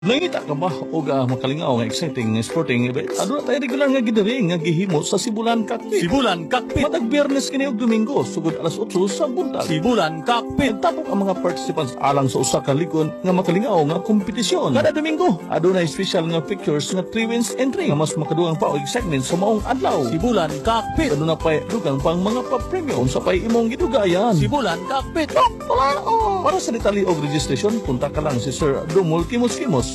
Nangita ka ba o makalingaw nga exciting nga sporting event? Ano na tayo regular nga gidiri nga gihimo sa Sibulan Cockpit? Sibulan Cockpit. Matag Biyernes kini og Domingo sugod alas 8 sa buntag. Sibulan Cockpit. Tapok ang mga participants alang sa usa ka ligon nga makalingaw nga kompetisyon. Kada Domingo, adunay special nga pictures nga 3 wins entry nga mas makadugang pa og excitement sa maong adlaw. Sibulan Cockpit. Aduna pay dugang pang mga pa-premium sa pay imong gidugayan. Sibulan Cockpit. Para sa detalye og registration, punta ka lang si Sir Dumol Kimos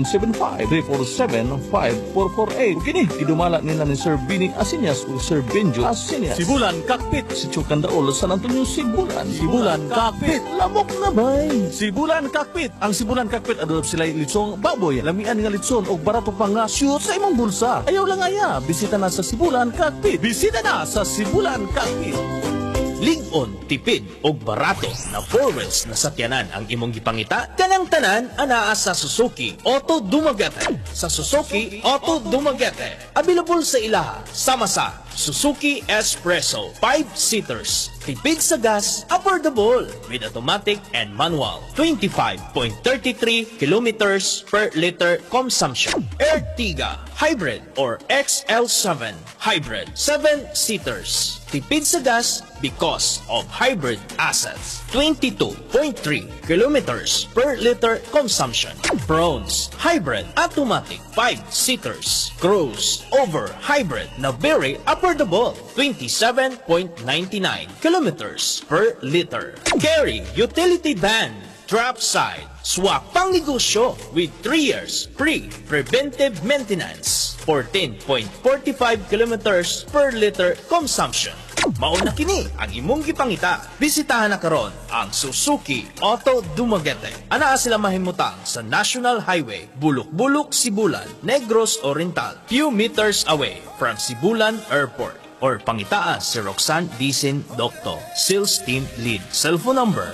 0975-347-5448. Kini, idumala nila ni Sir Bini Asinyas o Sir Benjo Asinyas. Sibulan Cockpit. Si Chukandaol, San Antonio, Sibulan. Sibulan Cockpit. Lamok na bay. Sibulan Cockpit. Ang Sibulan Cockpit adolop sila litsong baboy, lamian nga litson og barato pa nga shoot sa imong bulsa. Ayaw lang aya, bisita na sa Sibulan Cockpit. Bisita na sa Sibulan Cockpit. Ligon, tipid og barato na 4 wheels na sakyanan ang imong gipangita kanang tanan anaa sa Suzuki Auto Dumaguete. Sa Suzuki Auto Dumaguete, available sa ilaha sama sa Suzuki Espresso 5-seaters, tipid sa gas, affordable with automatic and manual, 25.33 kilometers per liter consumption. Ertiga Hybrid or XL7 Hybrid 7-seaters, tipid sa gas because of hybrid assets, 22.3 kilometers per liter consumption. Bronze Hybrid Automatic 5-seaters, crossover hybrid na very affordable, 27.99 kilometers per liter. Carry Utility Van Drop Side Swak pang negosyo with 3 years free preventive maintenance, 14.45 kilometers per liter consumption. Mauna kini ang imong gipangita. Bisitahan na karon ang Suzuki Auto Dumaguete. Anaa sila mahimutang sa National Highway, Bulok-Bulok, Sibulan, Negros Oriental, few meters away from Sibulan Airport. Or pangitaan si Roxanne Dicen Docto, Sales Team Lead. Cellphone number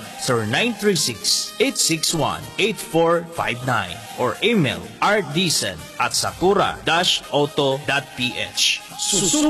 0936-861-8459 or email rdicen@sakura-auto.ph. Suzuki